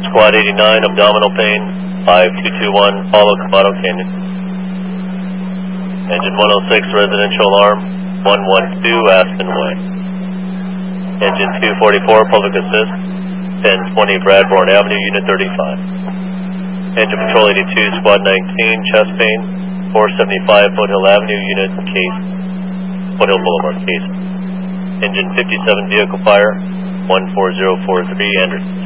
Squad 89, abdominal pain, 5221, follow Camado Canyon. Engine 106, residential alarm, 112, Aspen Way. Engine 244, public assist, 1020 Bradbourne Avenue, Unit 35. Engine Patrol 82, Squad 19, chest pain, 475 Foothill Avenue, Unit Case, Foothill Boulevard, Case. Engine 57, vehicle fire, 14043, Anderson.